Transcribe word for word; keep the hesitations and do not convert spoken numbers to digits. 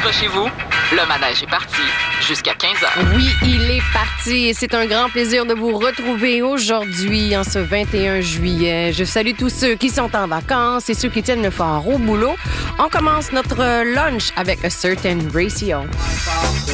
accrochez-vous, le manège est parti jusqu'à quinze heures. Oui, il est parti et c'est un grand plaisir de vous retrouver aujourd'hui, en ce vingt et un juillet. Je salue tous ceux qui sont en vacances et ceux qui tiennent le fort au boulot. On commence notre lunch avec A Certain Ratio.